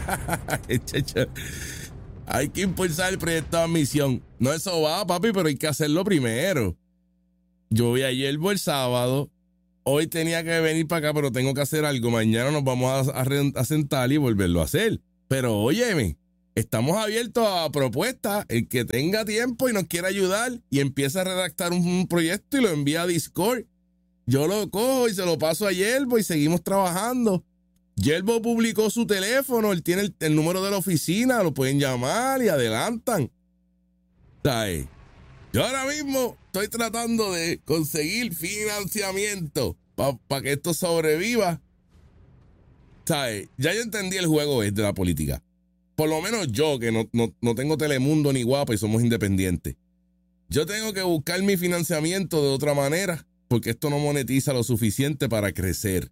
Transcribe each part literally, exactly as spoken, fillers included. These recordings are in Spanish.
Hay que impulsar el proyecto de admisión. No, eso va, papi, pero hay que hacerlo primero. Yo vi ayer el sábado. Hoy tenía que venir para acá, pero tengo que hacer algo. Mañana nos vamos a, a, a sentar y volverlo a hacer. Pero óyeme, estamos abiertos a propuestas. El que tenga tiempo y nos quiera ayudar y empieza a redactar un, un proyecto y lo envía a Discord. Yo lo cojo y se lo paso a Yelbo y seguimos trabajando. Yelbo publicó su teléfono, él tiene el, el número de la oficina, lo pueden llamar y adelantan. ¿Sabes? Yo ahora mismo estoy tratando de conseguir financiamiento para pa que esto sobreviva. ¿Sabes? Ya yo entendí el juego es de la política. Por lo menos yo, que no, no, no tengo Telemundo ni Guapa y somos independientes. Yo tengo que buscar mi financiamiento de otra manera porque esto no monetiza lo suficiente para crecer.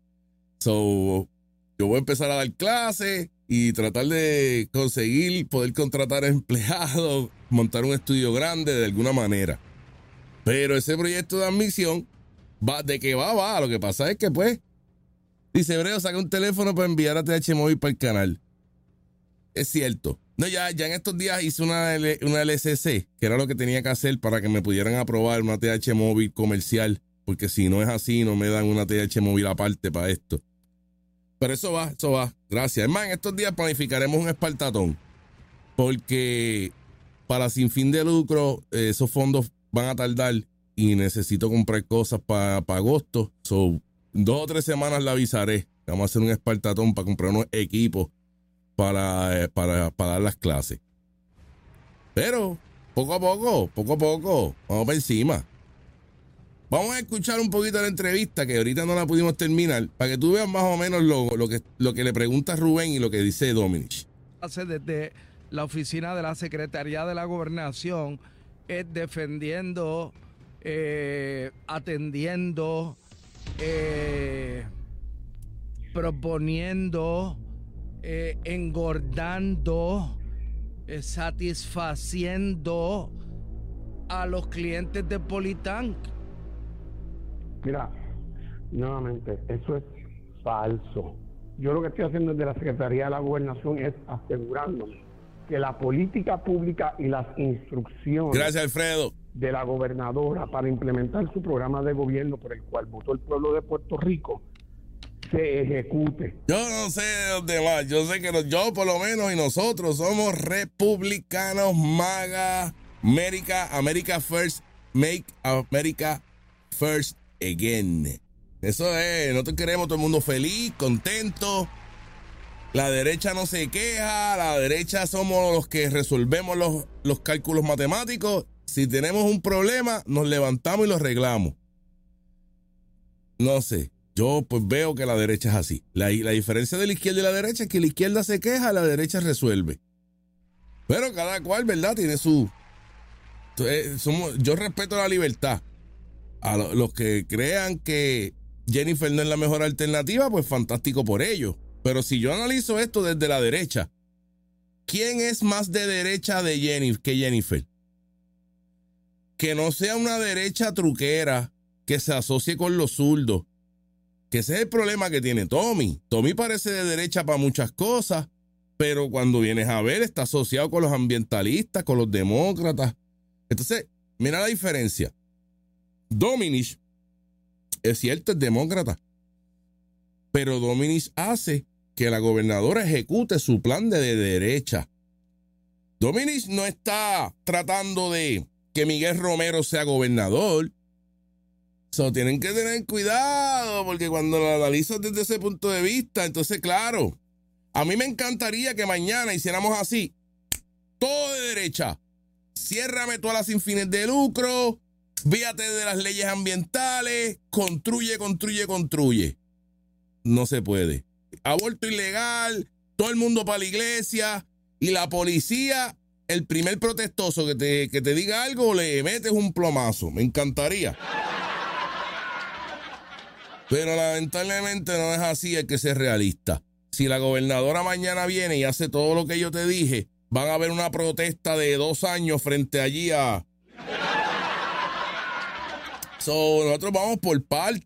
So, yo voy a empezar a dar clases y tratar de conseguir, poder contratar empleados, montar un estudio grande de alguna manera. Pero ese proyecto de admisión, va, de que va, va. Lo que pasa es que, pues, dice Breo, saca un teléfono para enviar a T H Móvil para el canal. Es cierto. No, ya, ya en estos días hice una, una L C C, que era lo que tenía que hacer para que me pudieran aprobar una T H Móvil comercial, porque si no es así, no me dan una T H Móvil aparte para esto. Pero eso va, eso va. Gracias. Es más, en estos días planificaremos un espartatón. Porque para sin fin de lucro, eh, esos fondos van a tardar y necesito comprar cosas para pa agosto. So, dos o tres semanas le avisaré. Vamos a hacer un espartatón para comprar unos equipos para, eh, para, para dar las clases. Pero, poco a poco, poco a poco, vamos para encima. Vamos a escuchar un poquito la entrevista, que ahorita no la pudimos terminar, para que tú veas más o menos lo, lo, que, lo que le pregunta Rubén y lo que dice Dominich. Desde la oficina de la Secretaría de la Gobernación, es defendiendo, eh, atendiendo, eh, proponiendo, eh, engordando, eh, satisfaciendo a los clientes de Politank. Mira, nuevamente, eso es falso. Yo lo que estoy haciendo desde la Secretaría de la Gobernación es asegurándome que la política pública y las instrucciones Gracias, Alfredo. de la gobernadora para implementar su programa de gobierno por el cual votó el pueblo de Puerto Rico se ejecute. Yo no sé de dónde va. Yo sé que los, yo por lo menos y nosotros somos republicanos, MAGA, America, America First, Make America First Again. Eso es, nosotros queremos todo el mundo feliz, contento. La derecha no se queja, la derecha somos los que resolvemos los, los cálculos matemáticos. Si tenemos un problema, nos levantamos y lo arreglamos. No sé, yo pues veo que la derecha es así. La, la diferencia de la izquierda y la derecha es que la izquierda se queja, la derecha resuelve. Pero cada cual, ¿verdad? Tiene su... Eh, somos, yo respeto la libertad. A lo, los que crean que Jennifer no es la mejor alternativa, pues fantástico por ellos. Pero si yo analizo esto desde la derecha, ¿quién es más de derecha de Jennifer que Jennifer? Que no sea una derecha truquera que se asocie con los zurdos. Que ese es el problema que tiene Tommy. Tommy parece de derecha para muchas cosas, pero cuando vienes a ver está asociado con los ambientalistas, con los demócratas. Entonces, mira la diferencia. Dominich, es cierto, es demócrata, pero Dominich hace que la gobernadora ejecute su plan de, de derecha. Dominich no está tratando de que Miguel Romero sea gobernador. So, tienen que tener cuidado, porque cuando lo analizas desde ese punto de vista, entonces, claro, a mí me encantaría que mañana hiciéramos así, todo de derecha. Ciérrame todas las sin fines de lucro, víate de las leyes ambientales, construye, construye, construye. No se puede. Aborto ilegal, todo el mundo para la iglesia y la policía, el primer protestoso que te, que te diga algo, le metes un plomazo. Me encantaría. Pero lamentablemente no es así, hay que ser realista. Si la gobernadora mañana viene y hace todo lo que yo te dije, van a haber una protesta de dos años frente allí a... So, nosotros vamos por parte.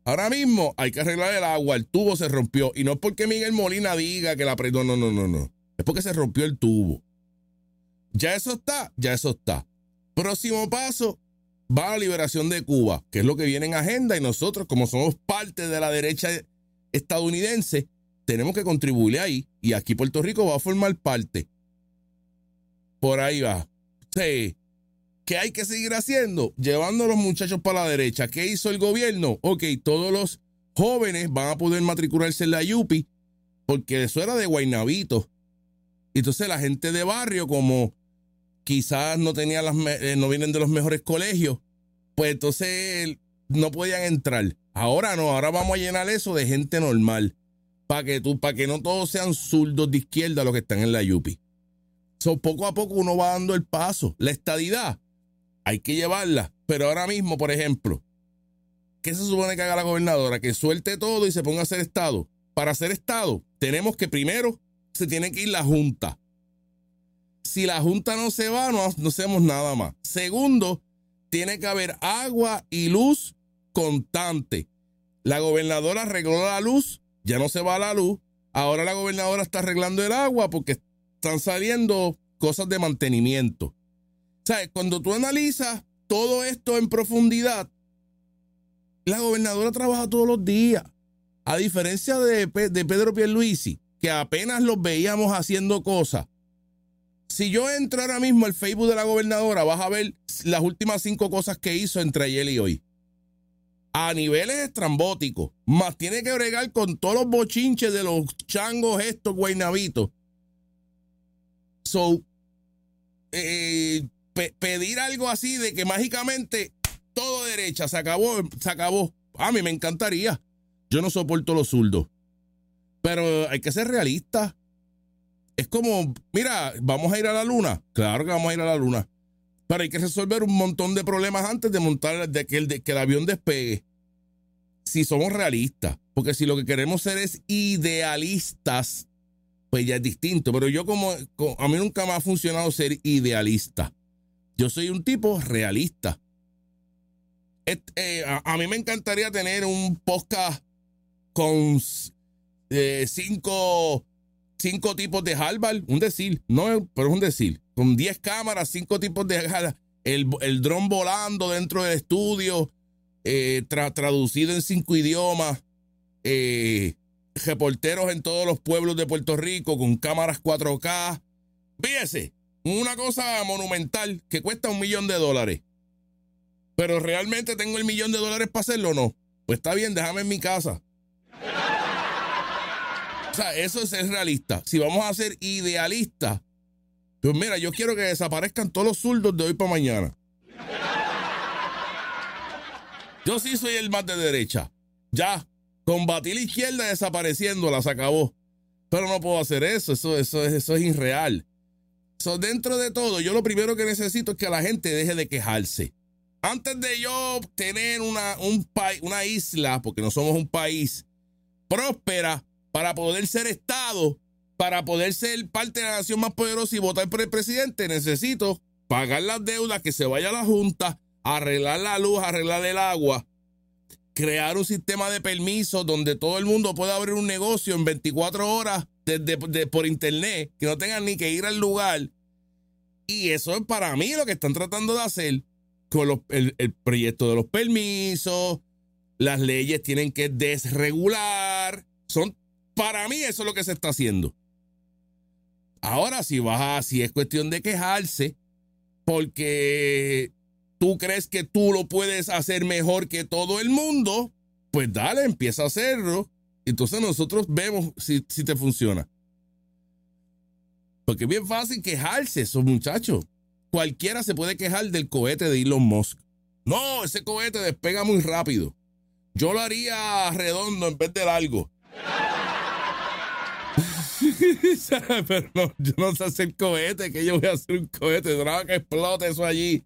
Ahora mismo hay que arreglar el agua, el tubo se rompió. Y no es porque Miguel Molina diga que la... Pre no, no, no, no, no. Es porque se rompió el tubo. Ya eso está, ya eso está. Próximo paso, va a la liberación de Cuba, que es lo que viene en agenda. Y nosotros, como somos parte de la derecha estadounidense, tenemos que contribuir ahí. Y aquí Puerto Rico va a formar parte. Por ahí va. Sí. ¿Qué hay que seguir haciendo? Llevando a los muchachos para la derecha. ¿Qué hizo el gobierno? Ok, todos los jóvenes van a poder matricularse en la Yupi porque eso era de Guaynabito. Entonces la gente de barrio, como quizás no tenían las eh, no vienen de los mejores colegios, pues entonces no podían entrar. Ahora no, ahora vamos a llenar eso de gente normal para que tú, para que no todos sean zurdos de izquierda los que están en la Yupi. So, poco a poco uno va dando el paso. La estadidad hay que llevarla, pero ahora mismo, por ejemplo, ¿qué se supone que haga la gobernadora? Que suelte todo y se ponga a hacer Estado. Para hacer Estado, tenemos que primero se tiene que ir la Junta. Si la Junta no se va, no, no hacemos nada más. Segundo, tiene que haber agua y luz constante. La gobernadora arregló la luz, ya no se va la luz. Ahora la gobernadora está arreglando el agua porque están saliendo cosas de mantenimiento. ¿Sabes? Cuando tú analizas todo esto en profundidad, la gobernadora trabaja todos los días. A diferencia de, de Pedro Pierluisi, que apenas los veíamos haciendo cosas. Si yo entro ahora mismo al Facebook de la gobernadora, vas a ver las últimas cinco cosas que hizo entre ayer y hoy. A niveles estrambóticos. Más tiene que bregar con todos los bochinches de los changos estos guaynabitos. So, eh, pe pedir algo así de que mágicamente todo derecha, se acabó, se acabó. A mí me encantaría. Yo no soporto los zurdos. Pero hay que ser realistas. Es como, mira, ¿vamos a ir a la luna? Claro que vamos a ir a la luna. Pero hay que resolver un montón de problemas antes de montar, de que el, de, que el avión despegue. Si somos realistas. Porque si lo que queremos ser es idealistas, pues ya es distinto. Pero yo como, como a mí nunca me ha funcionado ser idealista. Yo soy un tipo realista. Et, eh, a, a mí me encantaría tener un podcast con eh, cinco, cinco tipos de Harvard, un decir, no, pero es un decir, con diez cámaras, cinco tipos de Harvard, el, el dron volando dentro del estudio, eh, tra, traducido en cinco idiomas, eh, reporteros en todos los pueblos de Puerto Rico con cámaras cuatro K. Fíjese, una cosa monumental que cuesta un millón de dólares. Pero realmente tengo el millón de dólares para hacerlo o no. Pues está bien, déjame en mi casa. O sea, eso es ser realista. Si vamos a ser idealistas, pues mira, yo quiero que desaparezcan todos los zurdos de hoy para mañana. Yo sí soy el más de derecha. Ya, combatí la izquierda desapareciéndola, se acabó. Pero no puedo hacer eso, eso, eso, eso es irreal. So, dentro de todo, yo lo primero que necesito es que la gente deje de quejarse. Antes de yo tener una, un una isla, porque no somos un país próspera, para poder ser Estado, para poder ser parte de la nación más poderosa y votar por el presidente, necesito pagar las deudas, que se vaya a la Junta, arreglar la luz, arreglar el agua, crear un sistema de permisos donde todo el mundo pueda abrir un negocio en veinticuatro horas desde, de, por internet, que no tengan ni que ir al lugar. Y eso es para mí lo que están tratando de hacer con los, el, el proyecto de los permisos. Las leyes tienen que desregular. Son, para mí eso es lo que se está haciendo. Ahora, si vas a, si es cuestión de quejarse porque tú crees que tú lo puedes hacer mejor que todo el mundo, pues dale, empieza a hacerlo. Entonces nosotros vemos si, si te funciona. Porque es bien fácil quejarse, esos muchachos. Cualquiera se puede quejar del cohete de Elon Musk. No, ese cohete despega muy rápido. Yo lo haría redondo en vez de largo. Pero no, yo no sé hacer cohete, que yo voy a hacer un cohete, nada que explote eso allí.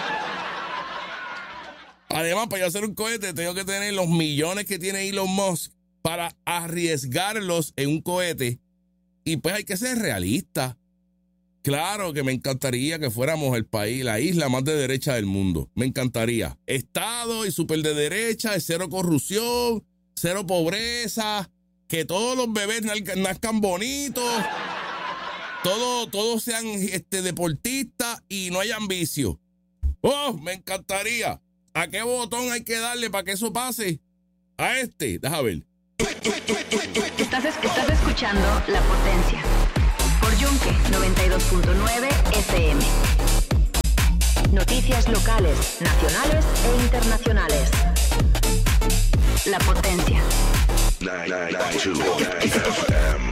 Además, para yo hacer un cohete tengo que tener los millones que tiene Elon Musk para arriesgarlos en un cohete. Y pues hay que ser realista. Claro que me encantaría que fuéramos el país, la isla más de derecha del mundo. Me encantaría. Estado y súper de derecha, cero corrupción, cero pobreza, que todos los bebés nazcan bonitos, todos, todos sean este, deportistas y no hayan vicio. ¡Oh, me encantaría! ¿A qué botón hay que darle para que eso pase? A este, déjame ver. Estás, estás escuchando La Potencia por Yunque noventa y dos punto nueve F M. Noticias locales, nacionales e internacionales. La Potencia. noventa y dos F M.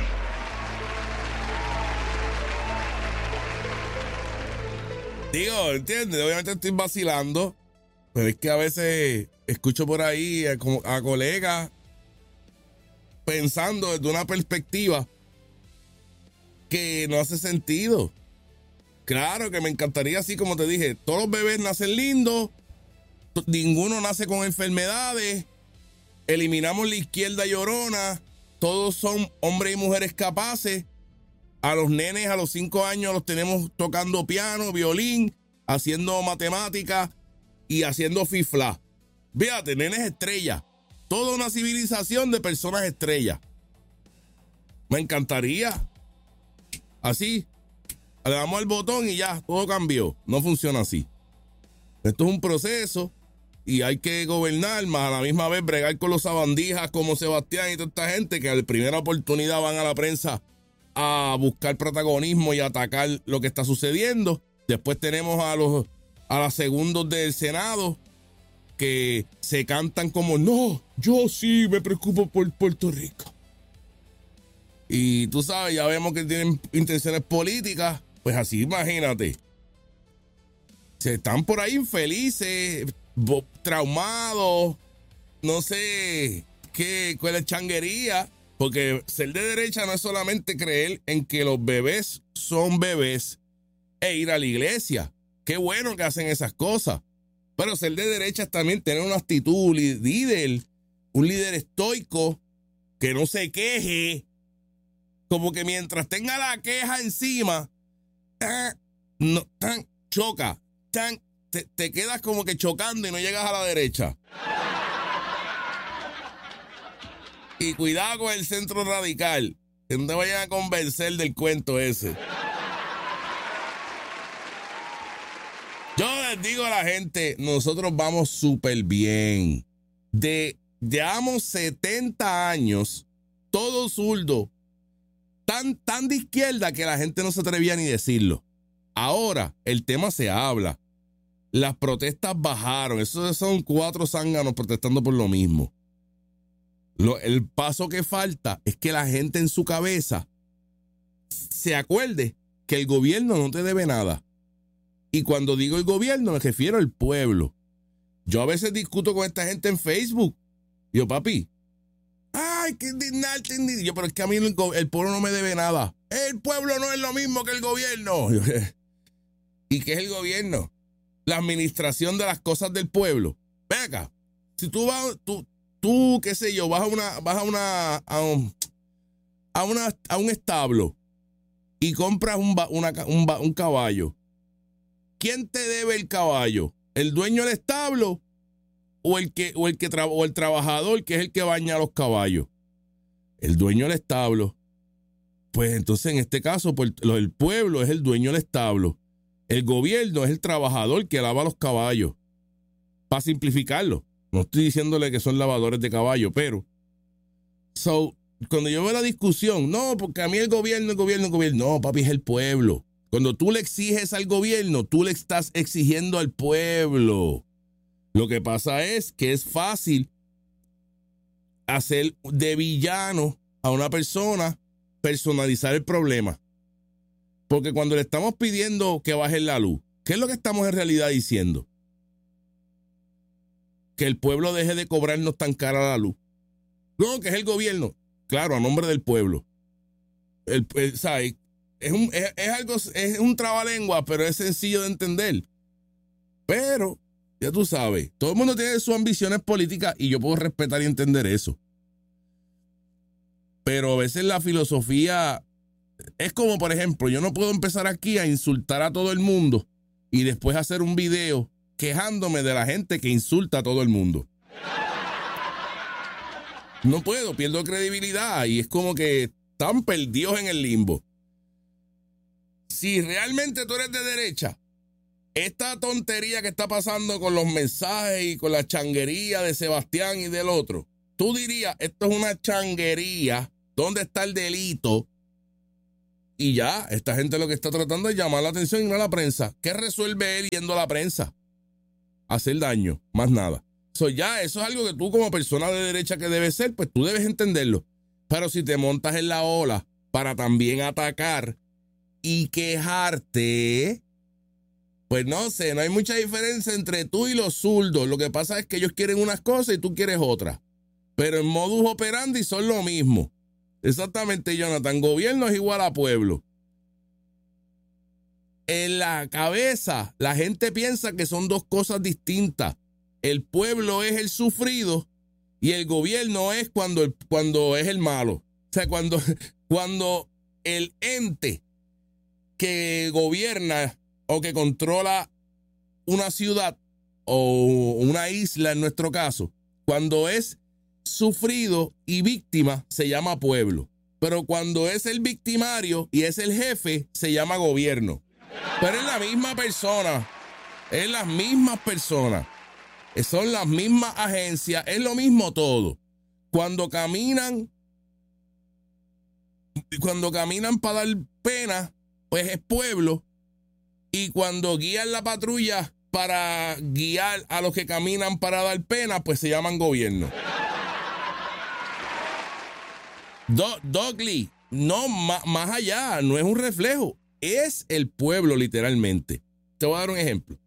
Digo, ¿entiendes? Obviamente estoy vacilando, pero es que a veces escucho por ahí a, a colegas pensando desde una perspectiva que no hace sentido. Claro que me encantaría, así como te dije, todos los bebés nacen lindos, ninguno nace con enfermedades, eliminamos la izquierda llorona, todos son hombres y mujeres capaces. A los nenes a los cinco años los tenemos tocando piano, violín, haciendo matemáticas y haciendo fifla. Fíjate, nenes estrellas. Toda una civilización de personas estrellas. Me encantaría. Así, le damos el botón y ya, todo cambió. No funciona así. Esto es un proceso y hay que gobernar, más a la misma vez bregar con los sabandijas como Sebastián y toda esta gente que a la primera oportunidad van a la prensa a buscar protagonismo y atacar lo que está sucediendo. Después tenemos a los a los segundos del Senado que se cantan como no, yo sí me preocupo por Puerto Rico. Y tú sabes, ya vemos que tienen intenciones políticas, pues así imagínate. Se están por ahí infelices, traumados, no sé qué, cuál es changuería. Porque ser de derecha no es solamente creer en que los bebés son bebés e ir a la iglesia. Qué bueno que hacen esas cosas. Pero ser de derecha es también tener una actitud líder, un líder estoico que no se queje. Como que mientras tenga la queja encima, tan, no, tan, choca, tan, te, te quedas como que chocando y no llegas a la derecha. Y cuidado con el centro radical, que no te vayan a convencer del cuento ese. Yo les digo a la gente, nosotros vamos súper bien. De, llevamos setenta años, todo zurdo, tan, tan de izquierda que la gente no se atrevía ni decirlo. Ahora el tema se habla. Las protestas bajaron. Esos son cuatro zánganos protestando por lo mismo. Lo, el paso que falta es que la gente en su cabeza se acuerde que el gobierno no te debe nada. Y cuando digo el gobierno me refiero al pueblo. Yo a veces discuto con esta gente en Facebook. Yo, papi, ay, que indignarte, indignarte. Yo, pero es que a mí el, el pueblo no me debe nada. El pueblo no es lo mismo que el gobierno. ¿Y qué es el gobierno? La administración de las cosas del pueblo. Ven acá, si tú vas, tú, tú, qué sé yo, vas a una, vas a una, a un, a una, a un establo y compras un, una, un, un caballo. ¿Quién te debe el caballo? ¿El dueño del establo o el que, o el que tra, o el trabajador que es el que baña a los caballos? El dueño del establo. Pues entonces en este caso, pues, el pueblo es el dueño del establo. El gobierno es el trabajador que lava los caballos. Para simplificarlo. No estoy diciéndole que son lavadores de caballo, pero... So, cuando yo veo la discusión, no, porque a mí el gobierno, el gobierno, el gobierno... No, papi, es el pueblo. Cuando tú le exiges al gobierno, tú le estás exigiendo al pueblo. Lo que pasa es que es fácil hacer de villano a una persona, personalizar el problema. Porque cuando le estamos pidiendo que baje la luz, ¿qué es lo que estamos en realidad diciendo? Que el pueblo deje de cobrarnos tan cara la luz. No, que es el gobierno. Claro, a nombre del pueblo. El, el, ¿sabe? Es un, es, es algo, es un trabalengua, pero es sencillo de entender. Pero, ya tú sabes, todo el mundo tiene sus ambiciones políticas y yo puedo respetar y entender eso. Pero a veces la filosofía Es como, por ejemplo, yo no puedo empezar aquí a insultar a todo el mundo y después hacer un video quejándome de la gente que insulta a todo el mundo. No puedo, pierdo credibilidad y es como que están perdidos en el limbo. Si realmente tú eres de derecha, esta tontería que está pasando con los mensajes y con la changuería de Sebastián y del otro, tú dirías, esto es una changuería, ¿dónde está el delito? Y ya, esta gente lo que está tratando es llamar la atención y no a la prensa. ¿Qué resuelve él yendo a la prensa? Hacer daño, más nada. So, ya, eso es algo que tú como persona de derecha que debes ser, pues tú debes entenderlo. Pero si te montas en la ola para también atacar y quejarte, pues no sé, no hay mucha diferencia entre tú y los zurdos. Lo que pasa es que ellos quieren unas cosas y tú quieres otras. Pero en modus operandi son lo mismo. Exactamente, Jonathan. Gobierno es igual a pueblo. En la cabeza, la gente piensa que son dos cosas distintas. El pueblo es el sufrido y el gobierno es cuando, el, cuando es el malo. O sea, cuando, cuando el ente que gobierna o que controla una ciudad o una isla, en nuestro caso, cuando es sufrido y víctima, se llama pueblo. Pero cuando es el victimario y es el jefe, se llama gobierno. Pero es la misma persona, es las mismas personas, son las mismas agencias, es lo mismo todo. Cuando caminan, cuando caminan para dar pena, pues es pueblo. Y cuando guían la patrulla para guiar a los que caminan para dar pena, pues se llaman gobierno. Do- Dogly, no, ma- más allá, no es un reflejo, es el pueblo literalmente. Te voy a dar un ejemplo.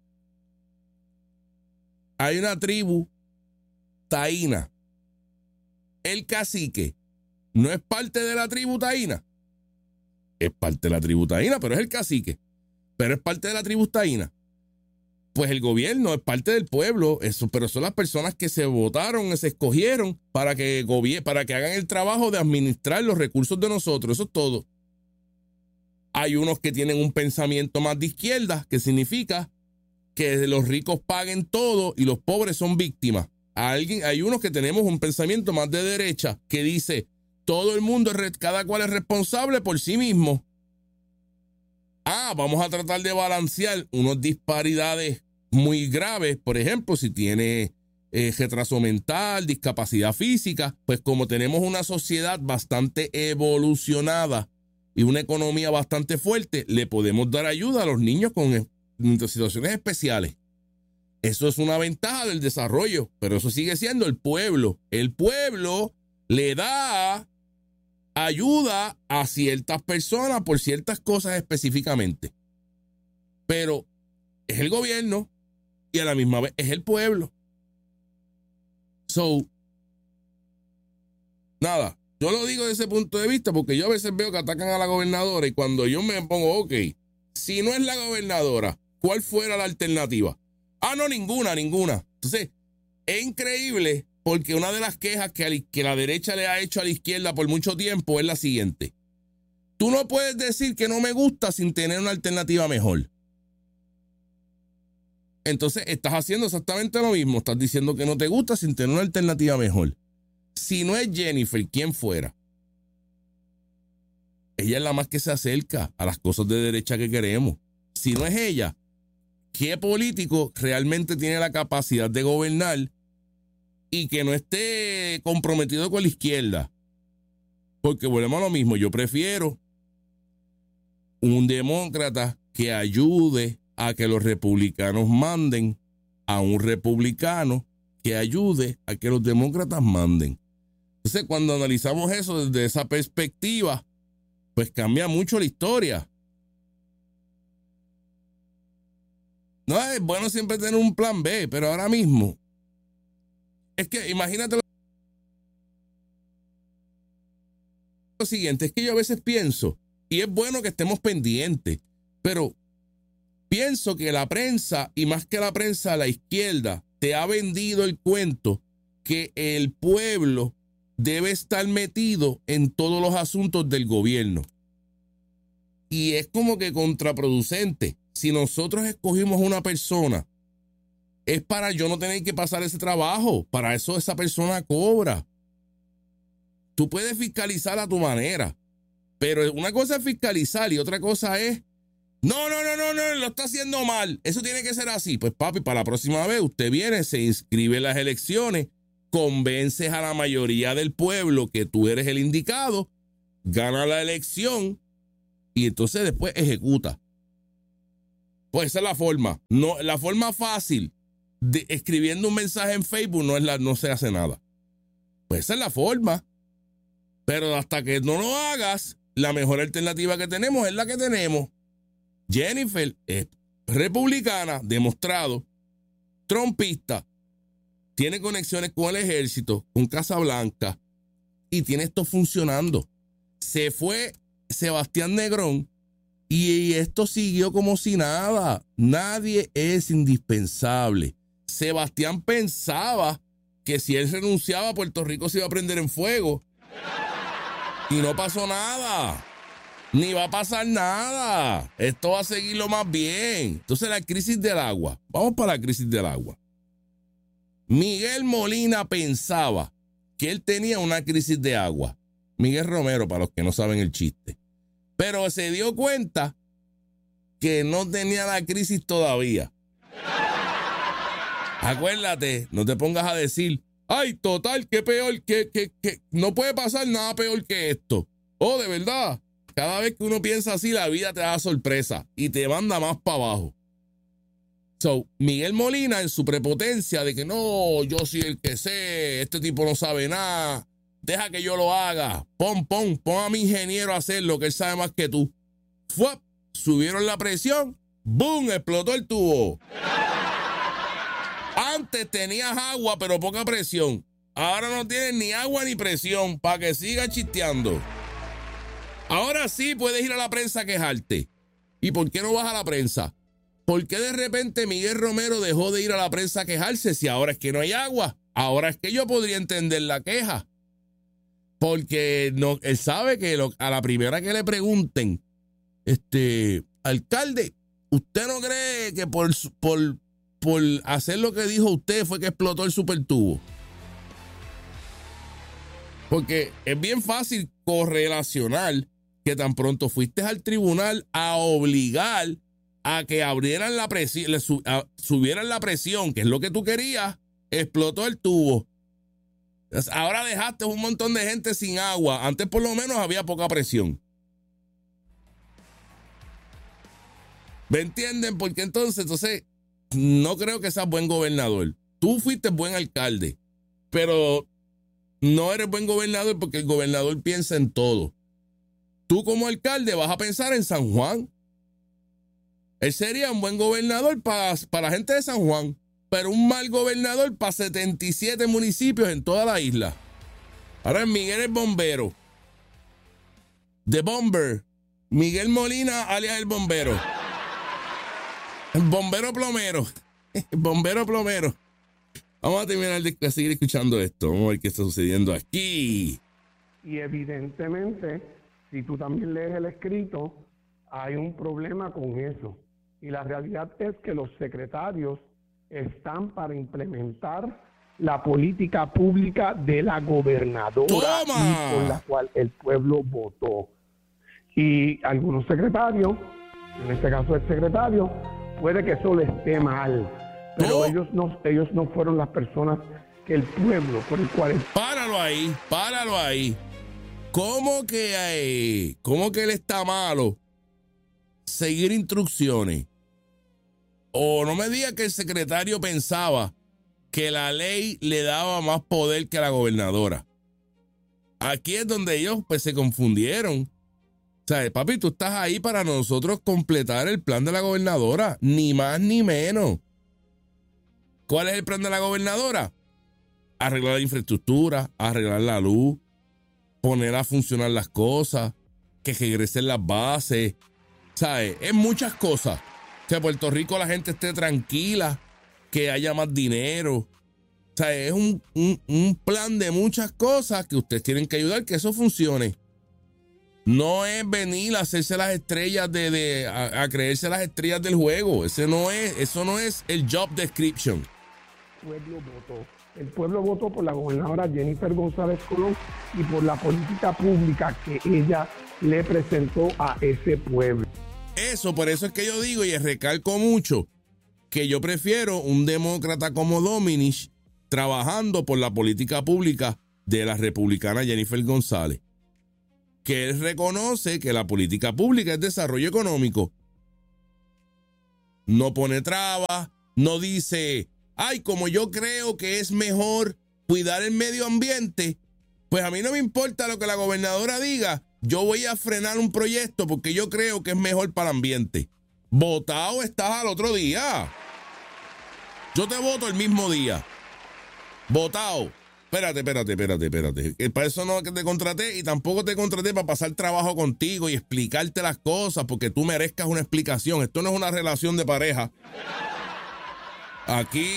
Hay una tribu taína. El cacique no es parte de la tribu taína. Es parte de la tribu taína, pero es el cacique. Pero es parte de la tribu taína. Pues el gobierno es parte del pueblo, eso, pero son las personas que se votaron, se escogieron para que, gobier- para que hagan el trabajo de administrar los recursos de nosotros. Eso es todo. Hay unos que tienen un pensamiento más de izquierda, que significa que los ricos paguen todo y los pobres son víctimas. Alguien, hay unos que tenemos un pensamiento más de derecha, que dice, todo el mundo, es re- cada cual es responsable por sí mismo. Ah, vamos a tratar de balancear unas disparidades muy graves. Por ejemplo, si tiene eh, retraso mental, discapacidad física, pues como tenemos una sociedad bastante evolucionada y una economía bastante fuerte, le podemos dar ayuda a los niños con eh, situaciones especiales. Eso es una ventaja del desarrollo, pero eso sigue siendo el pueblo. El pueblo le da ayuda a ciertas personas por ciertas cosas específicamente. Pero es el gobierno y a la misma vez es el pueblo. So, nada, yo lo digo desde ese punto de vista porque yo a veces veo que atacan a la gobernadora y cuando yo me pongo, ok, si no es la gobernadora, ¿cuál fuera la alternativa? Ah, no, ninguna, ninguna. Entonces, es increíble. Porque una de las quejas que, al, que la derecha le ha hecho a la izquierda por mucho tiempo es la siguiente. Tú no puedes decir que no me gusta sin tener una alternativa mejor. Entonces estás haciendo exactamente lo mismo. Estás diciendo que no te gusta sin tener una alternativa mejor. Si no es Jennifer, ¿quién fuera? Ella es la más que se acerca a las cosas de derecha que queremos. Si no es ella, ¿qué político realmente tiene la capacidad de gobernar y que no esté comprometido con la izquierda? Porque volvemos a lo mismo. Yo prefiero un demócrata que ayude a que los republicanos manden a un republicano que ayude a que los demócratas manden. Entonces, cuando analizamos eso desde esa perspectiva, pues cambia mucho la historia. No es bueno siempre tener un plan B, pero ahora mismo es que imagínate lo siguiente, es que yo a veces pienso, y es bueno que estemos pendientes, pero pienso que la prensa, y más que la prensa, la izquierda, te ha vendido el cuento que el pueblo debe estar metido en todos los asuntos del gobierno. y es como que contraproducente. Si nosotros escogimos una persona, es para yo no tener que pasar ese trabajo. Para eso esa persona cobra. Tú puedes fiscalizar a tu manera, pero una cosa es fiscalizar y otra cosa es, no, no, no, no, no, lo está haciendo mal. Eso tiene que ser así. Pues papi, para la próxima vez usted viene, se inscribe en las elecciones, convences a la mayoría del pueblo que tú eres el indicado, gana la elección y entonces después ejecuta. Pues esa es la forma. No, la forma fácil de escribiendo un mensaje en Facebook no, es la, no se hace nada. Pues esa es la forma. Pero hasta que no lo hagas, la mejor alternativa que tenemos es la que tenemos. Jennifer es republicana, demostrado, trumpista, tiene conexiones con el ejército, con Casa Blanca, y tiene esto funcionando. Se fue Sebastián Negrón y esto siguió como si nada. Nadie es indispensable. Sebastián pensaba que si él renunciaba, Puerto Rico se iba a prender en fuego. Y no pasó nada. Ni va a pasar nada. Esto va a seguirlo más bien. Entonces la crisis del agua. Vamos para la crisis del agua. Miguel Molina pensaba que él tenía una crisis de agua. Miguel Romero, para los que no saben el chiste. Pero se dio cuenta que no tenía la crisis todavía. Acuérdate, no te pongas a decir, ay, total, qué peor, que, que, que no puede pasar nada peor que esto. Oh, de verdad. Cada vez que uno piensa así, la vida te da sorpresa y te manda más para abajo. So, Miguel Molina, en su prepotencia de que no, yo soy el que sé, este tipo no sabe nada, deja que yo lo haga, pon, pon, pon a mi ingeniero a hacerlo, que él sabe más que tú. ¡Fuap! Subieron la presión, ¡boom! Explotó el tubo. Antes tenías agua, pero poca presión. Ahora no tienes ni agua ni presión, para que siga chisteando. Ahora sí puedes ir a la prensa a quejarte. ¿Y por qué no vas a la prensa? ¿Por qué de repente Miguel Romero dejó de ir a la prensa a quejarse si ahora es que no hay agua? Ahora es que yo podría entender la queja. Porque no, él sabe que lo, a la primera que le pregunten, este, alcalde, ¿usted no cree que por, por, por hacer lo que dijo usted fue que explotó el supertubo? Porque es bien fácil correlacionar que tan pronto fuiste al tribunal a obligar a que abrieran la presión, le su, a, subieran la presión, que es lo que tú querías, explotó el tubo. Ahora dejaste un montón de gente sin agua. Antes por lo menos había poca presión. ¿Me entienden? Porque entonces, entonces, no creo que seas buen gobernador. Tú fuiste buen alcalde, pero no eres buen gobernador porque el gobernador piensa en todo. Tú como alcalde vas a pensar en San Juan. Él sería un buen gobernador para, para la gente de San Juan, pero un mal gobernador para setenta y siete municipios en toda la isla. Ahora Miguel es bombero. The Bomber. Miguel Molina, alias el bombero. El bombero plomero. El bombero plomero. Vamos a terminar de seguir escuchando esto. Vamos a ver qué está sucediendo aquí. Y evidentemente, si tú también lees el escrito, hay un problema con eso. Y la realidad es que los secretarios están para implementar la política pública de la gobernadora y por la cual el pueblo votó. Y algunos secretarios, en este caso el secretario, puede que eso le esté mal, pero ¿Oh? ellos no, ellos no fueron las personas que el pueblo por el cual... El... Páralo ahí, páralo ahí. ¿Cómo que, eh, cómo que él está malo? Seguir instrucciones. O no me diga que el secretario pensaba que la ley le daba más poder que a la gobernadora. Aquí es donde ellos pues se confundieron. O sea, papi, tú estás ahí para nosotros completar el plan de la gobernadora, ni más ni menos. ¿Cuál es el plan de la gobernadora? Arreglar la infraestructura, arreglar la luz, poner a funcionar las cosas, que regresen las bases, ¿sabes? Es muchas cosas. Que Puerto Rico la gente esté tranquila, que haya más dinero. O sea, es un, un, un plan de muchas cosas que ustedes tienen que ayudar que eso funcione. No es venir a hacerse las estrellas de, de a, a creerse las estrellas del juego. Ese no es, eso no es el job description. El pueblo votó. El pueblo votó por la gobernadora Jennifer González Colón y por la política pública que ella le presentó a ese pueblo. Eso, por eso es que yo digo y recalco mucho que yo prefiero un demócrata como Dominich trabajando por la política pública de la republicana Jennifer González. Que él reconoce que la política pública es desarrollo económico. No pone trabas, no dice, ay, como yo creo que es mejor cuidar el medio ambiente, pues a mí no me importa lo que la gobernadora diga, yo voy a frenar un proyecto porque yo creo que es mejor para el ambiente. Votado estás al otro día. Yo te voto el mismo día. Votado. Espérate, espérate, espérate, espérate. Que para eso no te contraté y tampoco te contraté para pasar trabajo contigo y explicarte las cosas porque tú merezcas una explicación. Esto no es una relación de pareja. Aquí...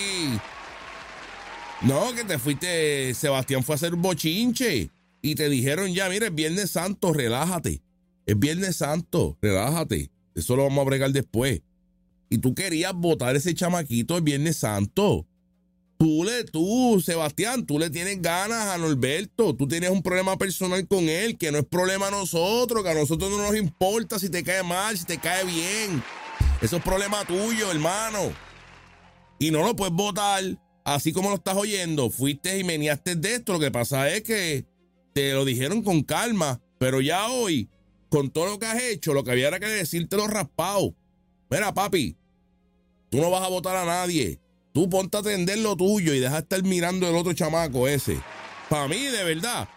No, que te fuiste... Sebastián fue a hacer un bochinche y te dijeron ya, mira, es Viernes Santo, relájate. Es Viernes Santo, relájate. Eso lo vamos a bregar después. Y tú querías votar ese chamaquito el Viernes Santo. Tú, le, tú, Sebastián, tú le tienes ganas a Norberto. Tú tienes un problema personal con él, que no es problema a nosotros, que a nosotros no nos importa si te cae mal, si te cae bien. Eso es problema tuyo, hermano. Y no lo puedes votar así como lo estás oyendo. Fuiste y meneaste de esto. Lo que pasa es que te lo dijeron con calma, pero ya hoy, con todo lo que has hecho, lo que había era que decírtelo raspado. Mira, papi, tú no vas a votar a nadie. Tú ponte a atender lo tuyo y deja de estar mirando el otro chamaco ese. Para mí, de verdad,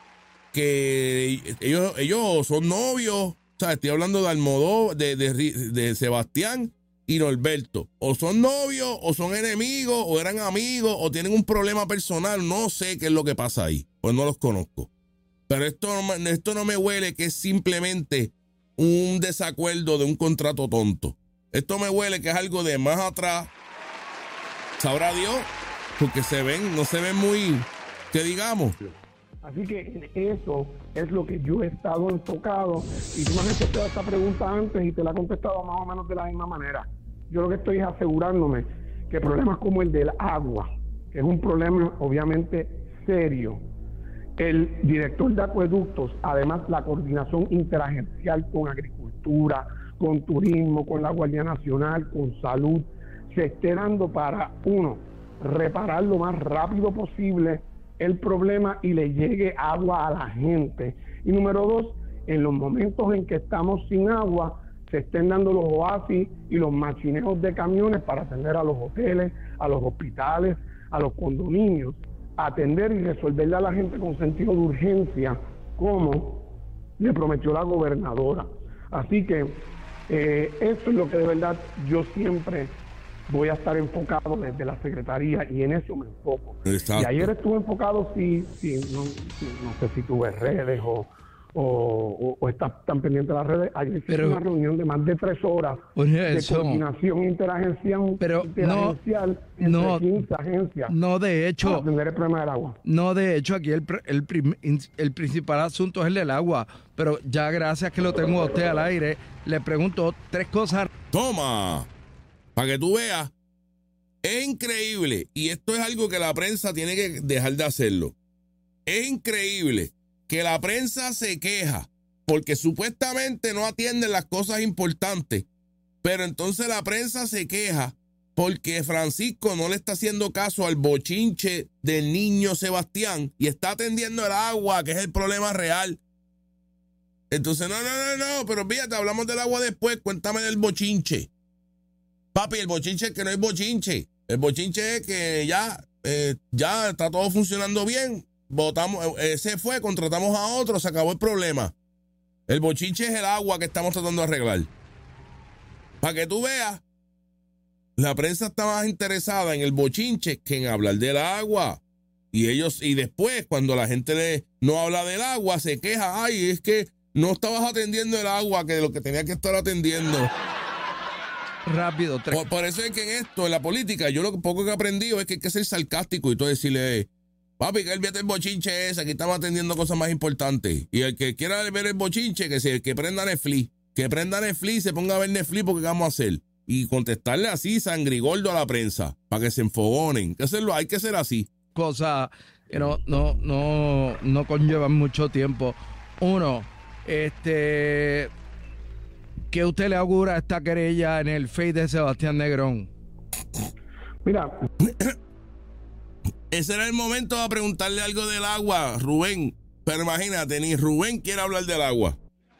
que ellos, ellos son novios. O sea, estoy hablando de Almodóvar, de, de, de Sebastián y Norberto. O son novios, o son enemigos, o eran amigos, o tienen un problema personal. No sé qué es lo que pasa ahí, pues no los conozco. Pero esto, esto no me huele que es simplemente un desacuerdo de un contrato tonto. Esto me huele que es algo de más atrás. Sabrá Dios, porque se ven, no se ven muy, que digamos. Así que en eso es lo que yo he estado enfocado. Y tú me has hecho toda esta pregunta antes y te la he contestado más o menos de la misma manera. Yo lo que estoy es asegurándome que problemas como el del agua, que es un problema obviamente serio, el director de acueductos, además la coordinación interagencial con agricultura, con turismo, con la Guardia Nacional, con salud, se esté dando para, uno, reparar lo más rápido posible el problema y le llegue agua a la gente. Y número dos, en los momentos en que estamos sin agua, se estén dando los oasis y los machineos de camiones para atender a los hoteles, a los hospitales, a los condominios, atender y resolverle a la gente con sentido de urgencia, como le prometió la gobernadora. Así que eh, eso es lo que de verdad yo siempre voy a estar enfocado desde la Secretaría y en eso me enfoco. Exacto. Y ayer estuve enfocado, sí, sí, no, sí, no sé si tuve redes o, o, o, o estás tan pendiente de las redes. Ayer hice una reunión de más de tres horas de eso, coordinación interagencial, pero interagencial no, no, entre quince agencias. No, de hecho, para atender el problema del agua. No, de hecho, aquí el, el, el principal asunto es el del agua. Pero ya gracias que lo tengo a usted al aire, le pregunto tres cosas. Toma. Para que tú veas, es increíble, y esto es algo que la prensa tiene que dejar de hacerlo. Es increíble que la prensa se queja porque supuestamente no atienden las cosas importantes, pero entonces la prensa se queja porque Francisco no le está haciendo caso al bochinche del niño Sebastián y está atendiendo el agua, que es el problema real. Entonces, no, no, no, no, pero fíjate, hablamos del agua después, cuéntame del bochinche. Papi, el bochinche es que no hay bochinche. El bochinche es que ya, eh, ya está todo funcionando bien. Votamos, eh, se fue, contratamos a otro, se acabó el problema. El bochinche es el agua que estamos tratando de arreglar. Para que tú veas, la prensa está más interesada en el bochinche que en hablar del agua. Y ellos, y después, cuando la gente le, no habla del agua, se queja. Ay, es que no estabas atendiendo el agua, que de lo que tenía que estar atendiendo. Rápido. Por, por eso es que en esto, en la política, yo lo poco que he aprendido es que hay que ser sarcástico y todo decirle, Papi, que él viete el bochinche ese, aquí estamos atendiendo cosas más importantes. Y el que quiera ver el bochinche, que se que prenda Netflix. Que prenda Netflix y se ponga a ver Netflix porque ¿qué vamos a hacer? Y contestarle así, sangrigordo a la prensa, para que se enfogonen. Que hacerlo, hay que ser así. Cosas que no, no, no, no conllevan mucho tiempo. Uno, este, ¿qué usted le augura a esta querella en el Face de Sebastián Negrón? Mira, ese era el momento de preguntarle algo del agua, Rubén. Pero imagínate, ni Rubén quiere hablar del agua.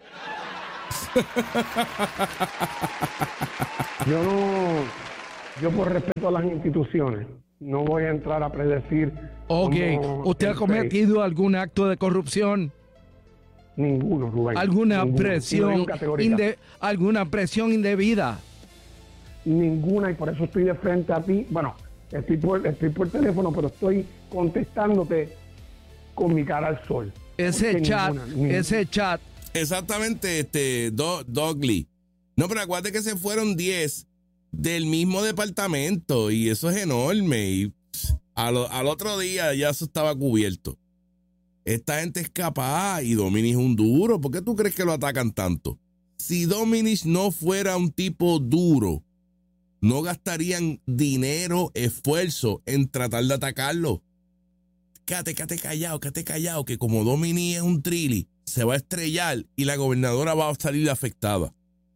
yo no, yo por respeto a las instituciones, no voy a entrar a predecir. Ok, ¿usted ha cometido algún acto de corrupción? Ninguno, Rubén. ¿Alguna ninguno, presión inde, alguna presión indebida? Ninguna, y por eso estoy de frente a ti. Bueno, estoy por, estoy por teléfono, pero estoy contestándote con mi cara al sol. Ese chat, ninguna, ninguna. ese chat. Exactamente, este, Do, Dogly. No, pero acuérdate que se fueron diez del mismo departamento y eso es enorme. Y al, al otro día ya eso estaba cubierto. Esta gente es capaz y Dominic es un duro. ¿Por qué tú crees que lo atacan tanto? Si Dominic no fuera un tipo duro, no gastarían dinero, esfuerzo en tratar de atacarlo. Quédate, quédate callado, quédate callado, que como Dominic es un trilli, se va a estrellar y la gobernadora va a salir afectada.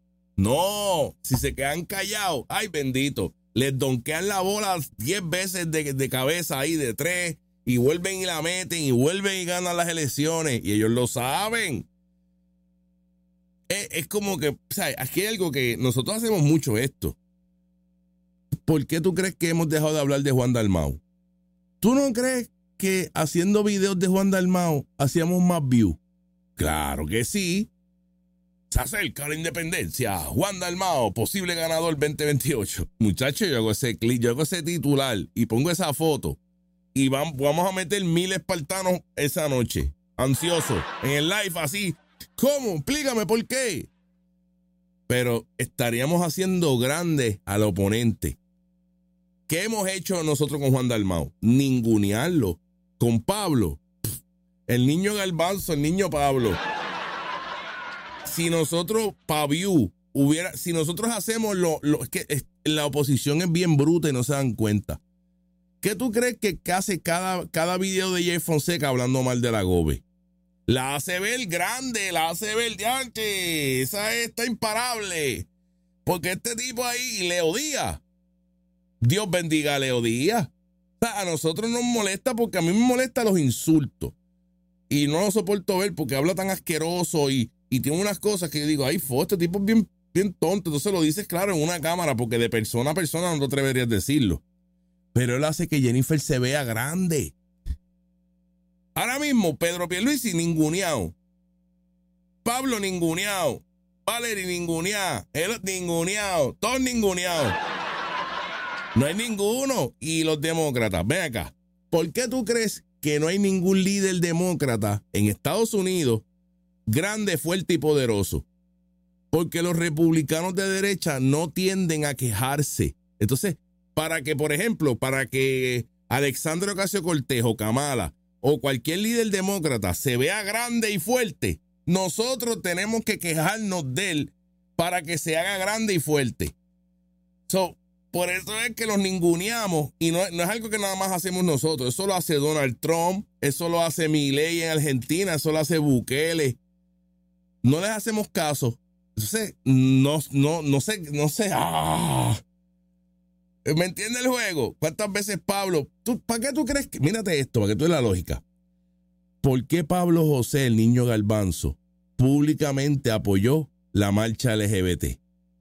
No, si se quedan callados, ay bendito, les donkean la bola diez veces de, de cabeza ahí, de tres, y vuelven y la meten, y vuelven y ganan las elecciones, y ellos lo saben. Es, es como que, o sea, aquí hay algo que nosotros hacemos mucho esto. ¿Por qué tú crees que hemos dejado de hablar de Juan Dalmau? ¿Tú no crees que haciendo videos de Juan Dalmau hacíamos más views? Claro que sí. Se acerca la independencia. Juan Dalmau, posible ganador veinte veintiocho. Muchachos, yo hago ese clip, yo hago ese titular y pongo esa foto. Y vamos, vamos a meter mil espartanos esa noche. Ansioso. En el live así. ¿Cómo? Explícame por qué. Pero estaríamos haciendo grande al oponente. ¿Qué hemos hecho nosotros con Juan Dalmau? Ningunearlo. Con Pablo. El niño Garbanzo, el niño Pablo. Si nosotros, Paviu, hubiera, si nosotros hacemos lo, lo es que es, la oposición es bien bruta y no se dan cuenta. ¿Qué tú crees que hace cada, cada video de Jay Fonseca hablando mal de la Gobe? La hace ver grande, la hace ver diante. Esa está imparable. Porque este tipo ahí, Leo Díaz. Dios bendiga a Leo Díaz. O sea, a nosotros nos molesta porque a mí me molesta los insultos. Y no lo soporto ver porque habla tan asqueroso y, y tiene unas cosas que yo digo, ay, fo, este tipo es bien, bien tonto. Entonces lo dices claro en una cámara porque de persona a persona no te atreverías a decirlo. Pero él hace que Jennifer se vea grande. Ahora mismo, Pedro Pierluisi ninguneado. Pablo ninguneado. Valery ninguneado. Él ninguneado. Todos ninguneados. No hay ninguno. Y los demócratas, ven acá. ¿Por qué tú crees que no hay ningún líder demócrata en Estados Unidos grande, fuerte y poderoso? Porque los republicanos de derecha no tienden a quejarse. Entonces, para que, por ejemplo, para que Alexandria Ocasio-Cortez o Kamala o cualquier líder demócrata se vea grande y fuerte, nosotros tenemos que quejarnos de él para que se haga grande y fuerte. So, por eso es que los ninguneamos y no, no es algo que nada más hacemos nosotros. Eso lo hace Donald Trump, eso lo hace Milei en Argentina, eso lo hace Bukele. No les hacemos caso. Entonces, no, no, no sé, no sé. ¡Ah! ¿Me entiende el juego? ¿Cuántas veces Pablo? ¿tú, ¿Para qué tú crees que? Mírate esto, para que tú veas la lógica. ¿Por qué Pablo José, el niño Garbanzo, públicamente apoyó la marcha L G B T?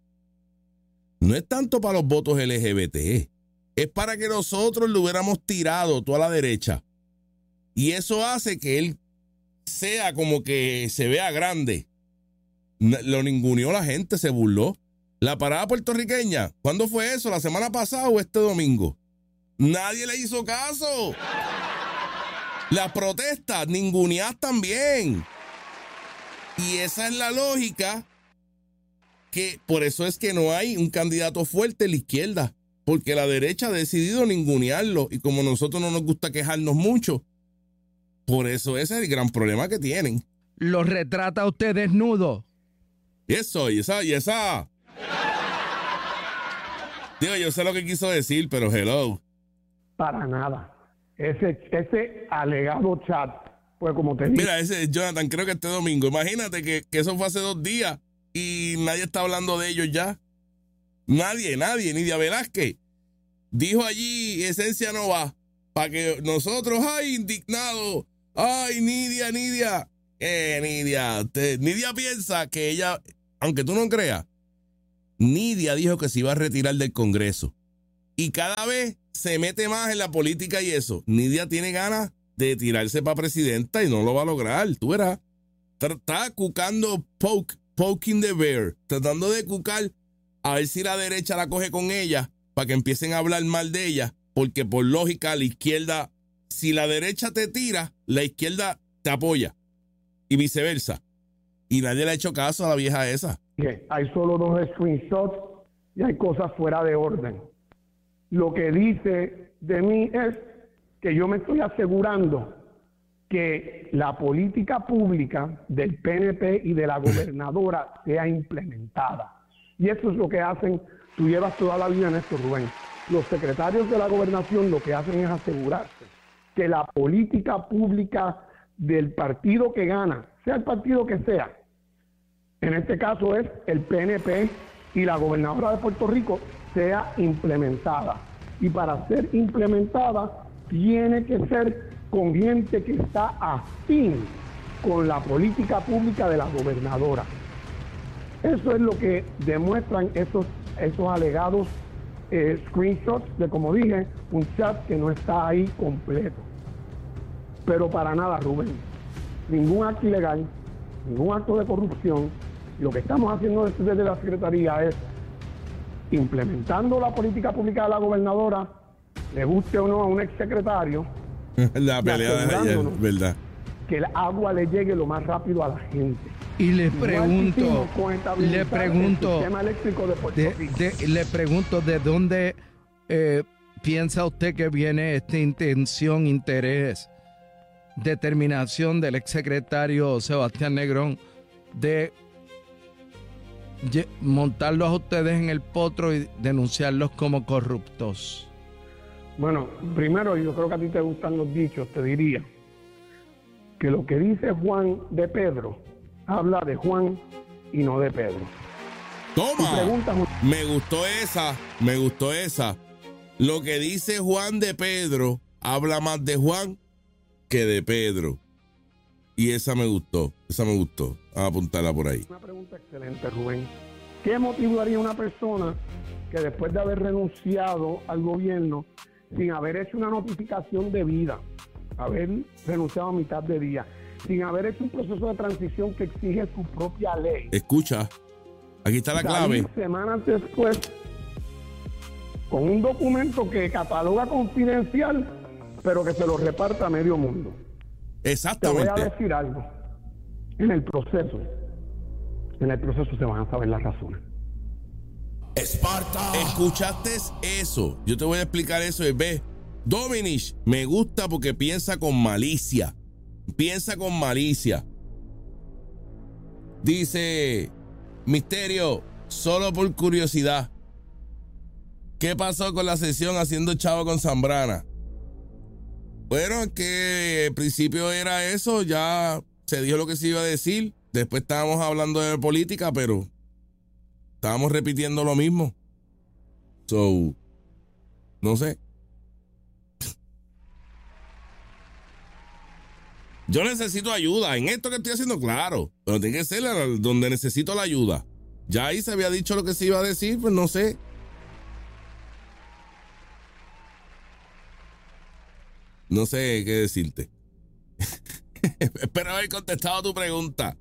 No es tanto para los votos L G B T, es para que nosotros le hubiéramos tirado toda la derecha. Y eso hace que él sea como que se vea grande. Lo ninguneó la gente, se burló. La parada puertorriqueña, ¿cuándo fue eso? ¿La semana pasada o este domingo? Nadie le hizo caso. Las protestas, ninguneadas también. Y esa es la lógica. Que por eso es que no hay un candidato fuerte en la izquierda, porque la derecha ha decidido ningunearlo y como nosotros no nos gusta quejarnos mucho, Por eso ese es el gran problema que tienen. ¿Lo retrata usted desnudo? Y eso, y esa, y esa. Digo, yo sé lo que quiso decir, pero hello. Para nada. Ese, ese alegado chat, pues como te dije. Mira, ese Jonathan, creo que este domingo. Imagínate que, que eso fue hace dos días y nadie está hablando de ellos ya. Nadie, nadie, Nidia Velázquez. Dijo allí, Esencia no va. Para que nosotros, ay, indignados. Ay, Nidia, Nidia. Eh, Nidia. Te, Nidia piensa que ella, aunque tú no creas, Nidia dijo que se iba a retirar del Congreso. Y cada vez se mete más en la política y eso. Nidia tiene ganas de tirarse para presidenta y no lo va a lograr. Tú verás. Está cucando, poke, poking the bear. Tratando de cucar a ver si la derecha la coge con ella para que empiecen a hablar mal de ella. Porque por lógica la izquierda, si la derecha te tira, la izquierda te apoya. Y viceversa. Y nadie le ha hecho caso a la vieja esa. Hay solo dos screenshots y hay cosas fuera de orden. Lo que dice de mí es que yo me estoy asegurando que la política pública del P N P y de la gobernadora sea implementada. Y eso es lo que hacen, tú llevas toda la vida en esto, Rubén. Los secretarios de la gobernación lo que hacen es asegurarse que la política pública del partido que gana, sea el partido que sea, en este caso es el P N P y la gobernadora de Puerto Rico, sea implementada. Y para ser implementada tiene que ser con gente que está afín con la política pública de la gobernadora. Eso es lo que demuestran esos, esos alegados eh, screenshots de, como dije, un chat que no está ahí completo. Pero para nada, Rubén, ningún acto ilegal, ningún acto de corrupción. Lo que estamos haciendo desde la Secretaría es implementando la política pública de la gobernadora, le guste o no a un exsecretario, la pelea de ayer, ¿verdad? Que el agua le llegue lo más rápido a la gente. Y le pregunto, no le pregunto, el sistema eléctrico de Puerto de, Rico. de, le pregunto de dónde eh, piensa usted que viene esta intención, interés, determinación del exsecretario Sebastián Negrón de montarlos a ustedes en el potro y denunciarlos como corruptos. Bueno, primero yo creo que a ti te gustan los dichos, te diría que lo que dice Juan de Pedro habla de Juan y no de Pedro. Toma, me gustó esa, me gustó esa. Lo que dice Juan de Pedro habla más de Juan que de Pedro. Y esa me gustó, esa me gustó. Vamos a apuntarla por ahí. Una pregunta excelente, Rubén. ¿Qué motivaría a una persona que después de haber renunciado al gobierno sin haber hecho una notificación debida, haber renunciado a mitad de día, sin haber hecho un proceso de transición que exige su propia ley? Escucha, aquí está la clave. Semanas después, con un documento que cataloga confidencial, pero que se lo reparta a medio mundo. Exactamente. Te voy a decir algo. En el proceso, en el proceso se van a saber las razones. Esparta. ¿Escuchaste eso? Yo te voy a explicar eso. Y ve, Dominich me gusta porque piensa con malicia. Piensa con malicia. Dice Misterio, solo por curiosidad, ¿qué pasó con la sesión haciendo chavo con Zambrana? Bueno, que al principio era eso, ya se dijo lo que se iba a decir. Después estábamos hablando de política, pero estábamos repitiendo lo mismo. So, no sé. Yo necesito ayuda. En esto que estoy haciendo, claro. Pero tiene que ser donde necesito la ayuda. Ya ahí se había dicho lo que se iba a decir, pues no sé. No sé qué decirte. Espero haber contestado tu pregunta.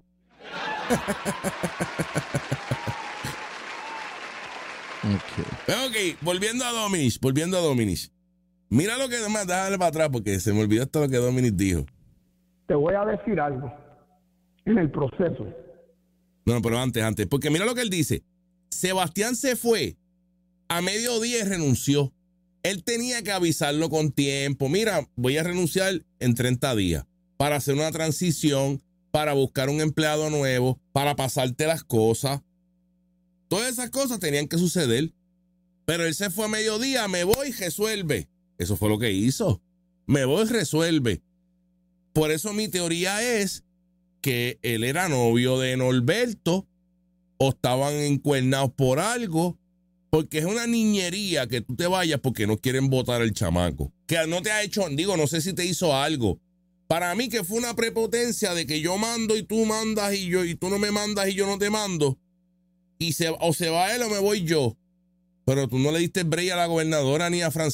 Okay. Ok, volviendo a Dominich, volviendo a Dominich. Mira lo que demás, déjale para atrás porque se me olvidó todo lo que Dominich dijo. Te voy a decir algo. En el proceso. No, pero antes, antes. Porque mira lo que él dice. Sebastián se fue a mediodía y renunció. Él tenía que avisarlo con tiempo. Mira, voy a renunciar en treinta días. para hacer una transición, para buscar un empleado nuevo, para pasarte las cosas. Todas esas cosas tenían que suceder. Pero él se fue a mediodía, me voy, resuelve. Eso fue lo que hizo. Me voy, resuelve. Por eso mi teoría es que él era novio de Norberto o estaban encuernados por algo, porque es una niñería que tú te vayas porque no quieren votar al chamaco. Que no te ha hecho, digo, no sé si te hizo algo. Para mí que fue una prepotencia de que yo mando y tú mandas y yo y tú no me mandas y yo no te mando. Y se, o se va él o me voy yo. Pero tú no le diste break a la gobernadora ni a Francisco.